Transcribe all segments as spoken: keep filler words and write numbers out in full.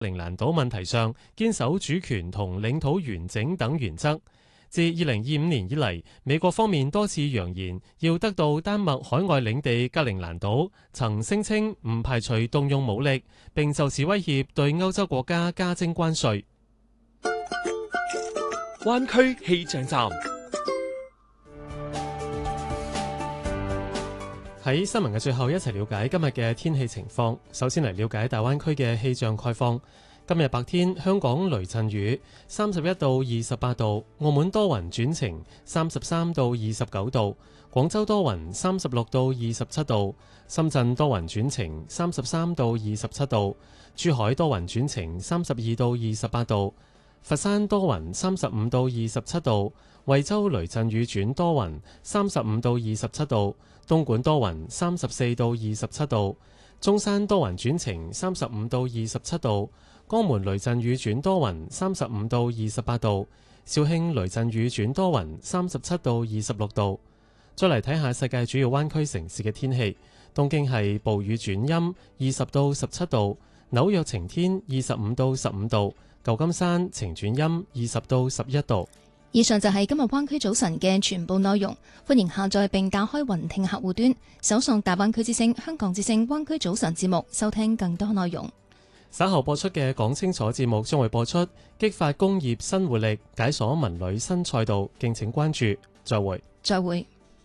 陵蘭島問題上堅守主權同領土完整等原則。自二零二五年以嚟，美國方面多次揚言要得到丹麥海外領地格陵蘭島，曾聲稱唔排除動用武力，並就此威脅對歐洲國家加徵關稅。 灣區氣象站。 喺新聞嘅最後，一齊了解今日嘅天氣情況。首先嚟了解大灣區嘅氣象概況。今日白天，香港雷陣雨，三十一到二十八度；澳門多雲轉晴，三十三到二十九度；廣州多雲，三十六到二十七度；深圳多雲轉晴，三十三到二十七度；珠海多雲轉晴，三十二到二十八度；佛山多雲，三十五到二十七度；惠州雷陣雨轉多雲，三十五到二十七度；東莞多雲，三十四到二十七度；中山多雲轉晴，三十五到二十七度；江門雷陣雨轉多雲，三十五到二十八度；肇慶雷陣雨轉多雲，三十七到二十六度。再嚟睇下世界主要灣區城市嘅天氣。東京係暴雨轉陰，二十到十七度；紐約晴天，二十五到十五度；舊金山晴轉陰，二十到十一度。 以上就係今日灣區早晨嘅全部內容。歡迎下載並打開雲聽客戶端，搜索大灣區之聲、香港之聲灣區早晨節目，收聽更多內容。 稍後播出嘅講清楚節目將會播出激發工業新活力，解鎖文旅新賽道，敬請關注。再會。 再會。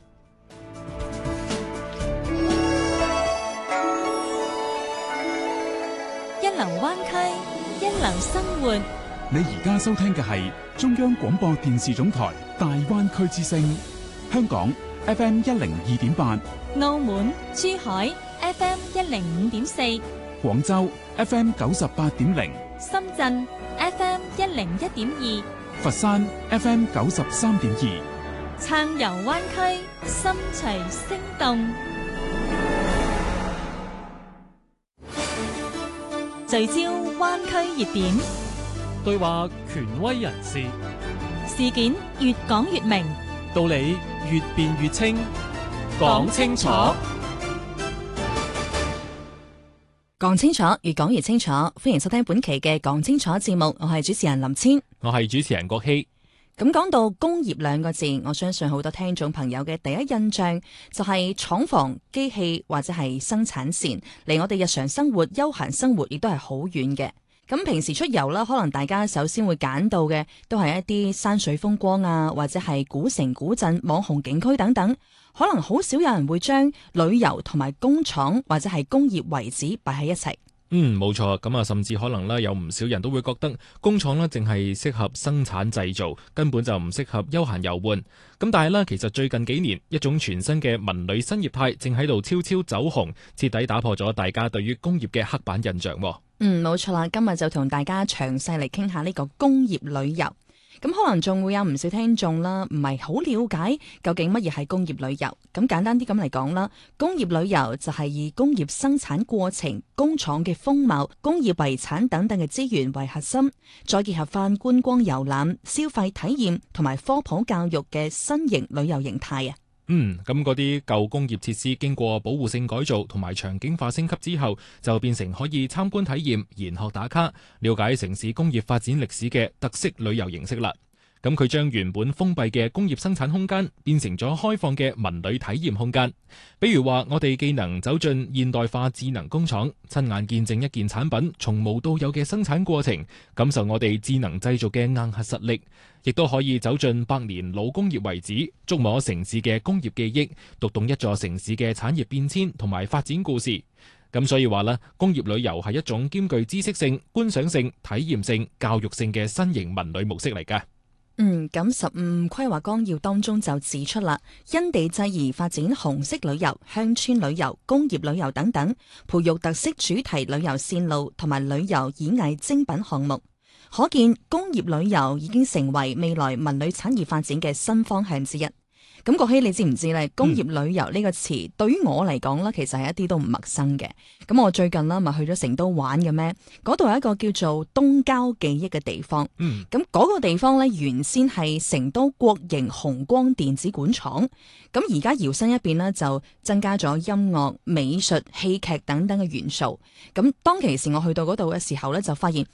一流灣區，一流生活。 你而家收聽嘅係中央廣播電視總台大灣區之聲，香港 F M 一零二點八， 澳門、珠海 F M 一零五點四， 廣州 F M 九十八點零， 深圳 F M 一零一點二， 佛山 F M 九十三點二。 暢遊灣區，心隨聲動。聚焦灣區熱點， 對話權威人士， 事件越講越明， 道理越辯越清， 講清楚， 講清楚，越講越清楚。歡迎收聽本期嘅講清楚節目，我係主持人林千， 我係主持人郭希。 咁講到工業兩個字，我相信好多聽眾朋友嘅第一印象就係廠房、機器或者係生產線，離我哋日常生活、休閒生活亦都係好遠嘅。咁平時出遊啦，可能大家首先會揀到嘅都係一啲山水風光啊，或者係古城古鎮、網紅景區等等。可能好少有人會將旅遊同埋工廠或者係工業遺址擺喺一齊。 嗯，冇錯，咁啊，甚至可能咧有唔少人都會覺得工廠咧淨係適合生產製造，根本就唔適合休閒遊玩。咁但係咧，其實最近幾年一種全新嘅文旅新業態正喺度悄悄走紅，徹底打破咗大家對於工業嘅刻板印象。 嗯，冇錯啦，今日就同大家詳細嚟傾下呢個工業旅遊。咁可能仲會有唔少聽眾啦，唔係好了解究竟乜嘢係工業旅遊。咁簡單啲咁嚟講啦，工業旅遊就係以工業生產過程、工廠嘅風貌、工業遺產等等嘅資源為核心，再結合翻觀光遊覽、消費體驗同埋科普教育嘅新型旅遊形態啊。 嗯，咁嗰啲舊工業設施經過保護性改造同埋場景化升級之後，就變成可以參觀體驗、研學打卡、了解城市工業發展歷史嘅特色旅遊形式啦。咁佢將原本封閉嘅工業生產空間變成咗開放嘅文旅體驗空間。比如話，我哋既能走進現代化智能工廠，親眼見證一件產品從無到有嘅生產過程，感受我哋智能製造嘅硬核實力，亦都可以走進百年老工業遺址，觸摸城市嘅工業記憶，讀懂一座城市嘅產業變遷同埋發展故事。咁所以話咧，工業旅遊係一種兼具知識性、觀賞性、體驗性、教育性嘅新型文旅模式嚟㗎。 嗯，咁十五規劃綱要當中就指出啦，因地制宜發展紅色旅遊、鄉村旅遊、工業旅遊等等，培育特色主題旅遊線路同埋旅遊演藝精品項目。可見工業旅遊已經成為未來文旅產業發展嘅新方向之一。 咁國希你知唔知咧？工業旅遊呢個詞、嗯、對於我嚟講咧，其實係一啲都唔陌生嘅。咁我最近啦咪去咗成都玩嘅咩？嗰度有一個叫做東郊記憶嘅地方。 嗯， 咁嗰個地方咧原先係成都國營紅光電子管廠。咁而家搖身一變呢，就增加咗音樂、美術、戲劇等等嘅元素。咁當其時我去到嗰度嘅時候咧，就發現